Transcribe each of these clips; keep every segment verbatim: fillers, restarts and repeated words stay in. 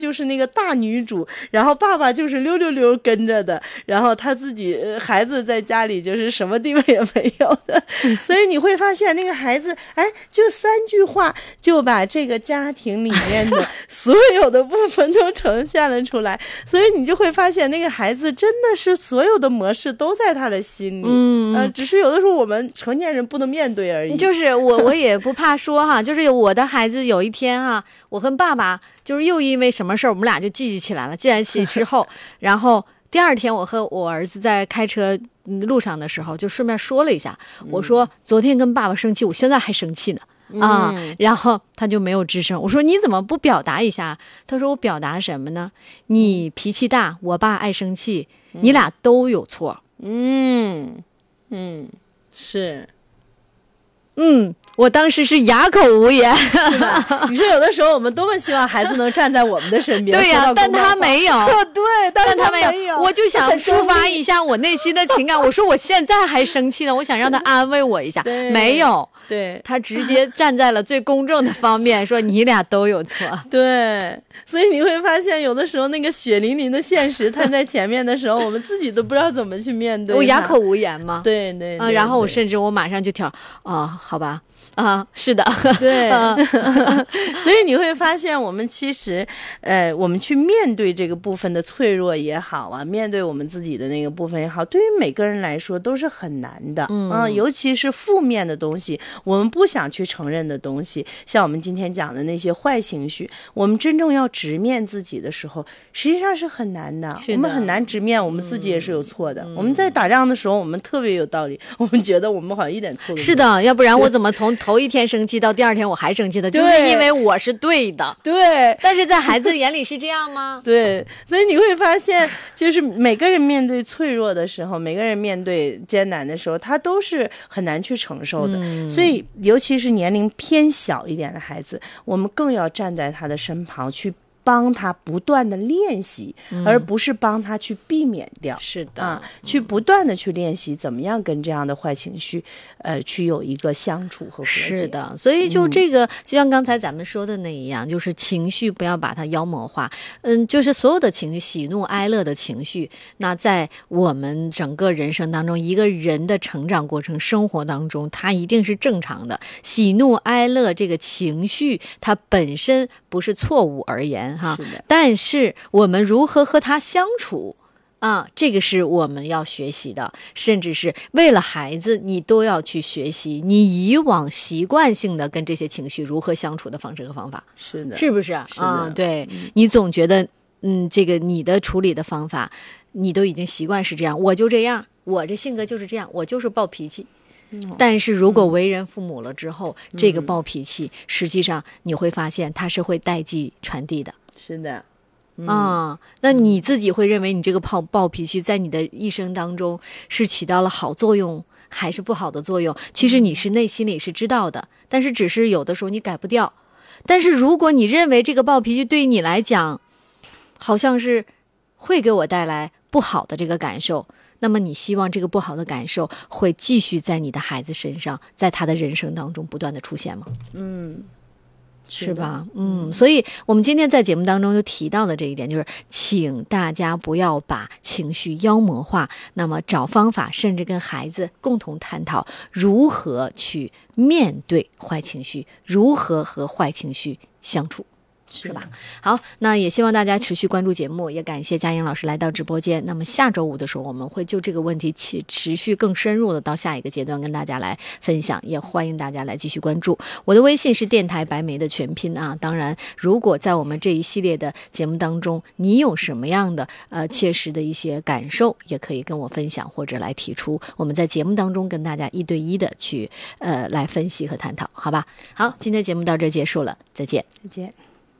就是那个大女主，然后爸爸就是溜溜溜跟着的，然后他自己孩子在家里就是什么地位也没有的，所以你会发现那个孩子，哎，就三句话就把这个家庭里面的所有的部分都呈现了出来，所以你就会发现那个孩子真的是所有的模式都在他的心里，嗯，呃，只是有的时候我们成年人不能面对而已。 就是我我也不怕说哈，就是我的孩子有一天哈，我和爸爸就是又因为什么事儿，我们俩就记起来了。记在一起之后，然后第二天我和我儿子在开车路上的时候，就顺便说了一下，我说昨天跟爸爸生气，我现在还生气呢。啊、嗯，然后他就没有吱声。我说你怎么不表达一下？他说我表达什么呢？你脾气大，我爸爱生气，你俩都有错。 嗯嗯，是， 嗯。我当时是哑口无言， 是吧？你说有的时候我们多么希望孩子能站在我们的身边， 对呀、啊，但他没有， 对，但他没有，我就想抒发一下我内心的情感。我说我现在还生气呢，我想让他安慰我一下，没有， 对， 他直接站在了最公正的方面，说你俩都有错。 对，所以你会发现，有的时候那个血淋淋的现实摊在前面的时候，我们自己都不知道怎么去面对。 我哑口无言嘛， 对 对, 对, 对、 啊，然后我甚至我马上就挑，啊，好吧。啊，是的， 对，所以你会发现，我们其实，呃，我们去面对这个部分的脆弱也好啊，面对我们自己的那个部分也好，对于每个人来说都是很难的，嗯、呃，尤其是负面的东西，我们不想去承认的东西，像我们今天讲的那些坏情绪，我们真正要直面自己的时候，实际上是很难的， 的我们很难直面，我们自己也是有错的。嗯、我们在打仗的时候，我们特别有道理，我们觉得我们好像一点错都没有。 是的，要不然我怎么从头一天生气到第二天我还生气的，就是因为我是对的。 对， 但是在孩子眼里是这样吗？ 对，所以你会发现，就是每个人面对脆弱的时候，每个人面对艰难的时候，他都是很难去承受的。嗯、所以，尤其是年龄偏小一点的孩子，我们更要站在他的身旁去帮他不断的练习、嗯、而不是帮他去避免掉。 是的、 啊、去不断的去练习怎么样跟这样的坏情绪呃，去有一个相处和和解。 是的，所以就这个、嗯、就像刚才咱们说的那一样，就是情绪不要把它妖魔化。嗯，就是所有的情绪，喜怒哀乐的情绪，那在我们整个人生当中，一个人的成长过程生活当中，它一定是正常的。喜怒哀乐这个情绪它本身不是错误而言哈， 是的， 但是我们如何和它相处啊，这个是我们要学习的，甚至是为了孩子，你都要去学习你以往习惯性的跟这些情绪如何相处的方式和方法。 是的， 是不是？ 是的， 啊，对、 嗯， 你总觉得，嗯，这个你的处理的方法，你都已经习惯是这样，我就这样，我这性格就是这样，我就是暴脾气。嗯、但是如果为人父母了之后、嗯、这个暴脾气实际上你会发现它是会代际传递的。 是的。 嗯、啊，那你自己会认为你这个暴暴脾气在你的一生当中是起到了好作用还是不好的作用？其实你是内心里是知道的，但是只是有的时候你改不掉。但是如果你认为这个暴脾气对于你来讲好像是会给我带来不好的这个感受，那么你希望这个不好的感受会继续在你的孩子身上，在他的人生当中不断的出现吗？ 嗯， 是吧？嗯，所以我们今天在节目当中就提到的这一点，就是请大家不要把情绪妖魔化，那么找方法，甚至跟孩子共同探讨如何去面对坏情绪，如何和坏情绪相处。是吧？好，那也希望大家持续关注节目，也感谢佳颖老师来到直播间。那么下周五的时候，我们会就这个问题持持续更深入的到下一个阶段跟大家来分享，也欢迎大家来继续关注。我的微信是电台白梅的全拼啊。当然，如果在我们这一系列的节目当中，你有什么样的呃切实的一些感受，也可以跟我分享或者来提出，我们在节目当中跟大家一对一的去呃来分析和探讨，好吧？好，今天节目到这结束了，再见， 再见。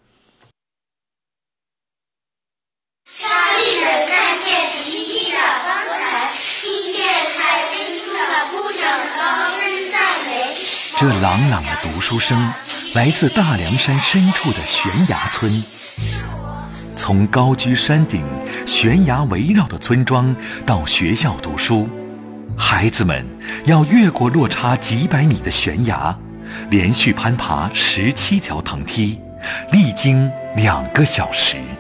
上帝能看见奇迹的刚才，听见彩飞出的不整高声赞美。 这朗朗的读书声来自大凉山深处的悬崖村，从高居山顶、悬崖围绕的村庄到学校读书，孩子们要越过落差几百米的悬崖，连续攀爬十七条藤梯， 历经两个小时。